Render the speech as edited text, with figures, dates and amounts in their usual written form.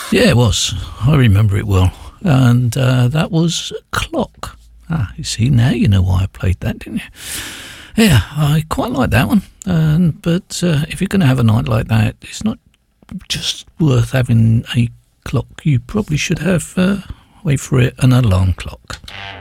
Yeah, it was. I remember it well. And that was Clock. You see, now you know why I played that, didn't you? Yeah, I quite like that one. But if you're going to have a night like that, it's not just worth having a clock. You probably should have, wait for it, an alarm clock.